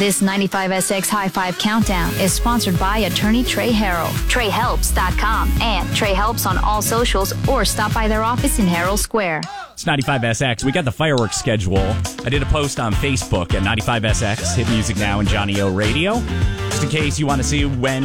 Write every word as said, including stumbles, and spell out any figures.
This ninety-five S X High Five Countdown is sponsored by attorney Trey Harrell, trey helps dot com, and Trey Helps on all socials, or stop by their office in Herald Square. It's ninety-five S X. We got the fireworks schedule. I did a post on Facebook at ninety-five S X, Hit Music Now, and Johnny O Radio, just in case you want to see when